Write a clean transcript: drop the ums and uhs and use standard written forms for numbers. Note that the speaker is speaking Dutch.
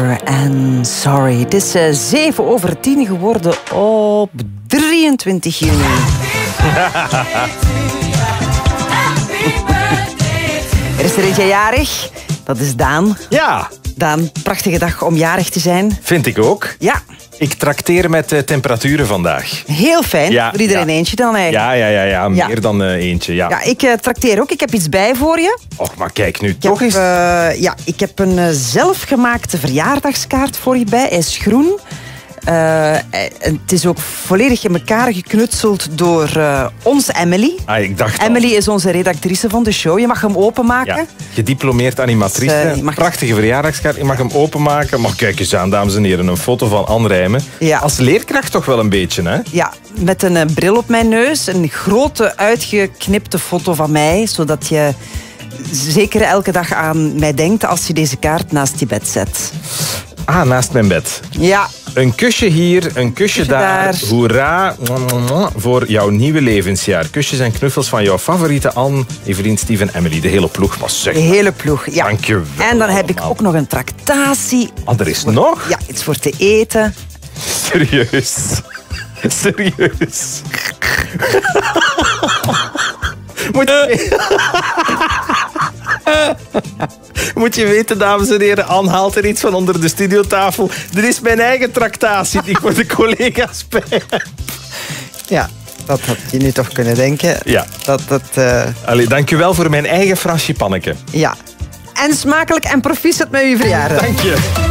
En sorry, het is 7:07 geworden op 23 juni. Er is er eentje jarig, dat is Daan. Ja. Daan, prachtige dag om jarig te zijn. Vind ik ook. Ja. Ik trakteer met temperaturen vandaag. Heel fijn, Ja, voor iedereen eentje dan eigenlijk. Ja, meer dan eentje. Ja. Ja, ik trakteer ook. Ik heb iets bij voor je. Och, maar kijk nu, Ik toch eens. ik heb een zelfgemaakte verjaardagskaart voor je bij. Hij is groen. Het is ook volledig in elkaar geknutseld door onze Emily. Ik dacht al. Emily is onze redactrice van de show. Je mag hem openmaken. Ja, gediplomeerd animatrice. Je mag- Prachtige verjaardagskaart. Je mag hem openmaken. Maar kijk eens aan, dames en heren. Een foto van Anne Rijmen. Ja. Als leerkracht toch wel een beetje, hè? Ja, met een bril op mijn neus. Een grote uitgeknipte foto van mij. Zodat je zeker elke dag aan mij denkt als je deze kaart naast je bed zet. Ah, naast mijn bed. Ja. Een kusje hier, een kusje daar. Hoera voor jouw nieuwe levensjaar. Kusjes en knuffels van jouw favoriete Anne, Evelien, Steven, Emily. De hele ploeg, maar zeg. De hele ploeg, ja. Dank je wel. En dan heb ik ook nog een tractatie. Er is nog? Ja, iets voor te eten. Serieus. Serieus. Moet je weten, dames en heren, Anne haalt er iets van onder de studiotafel. Dit is mijn eigen tractatie die ik voor de collega's bij heb. Ja, dat had je nu toch kunnen denken. Ja. Allee, dankjewel voor mijn eigen frasje panneke. Ja. En smakelijk en proficiat met uw verjaardag. Dank je.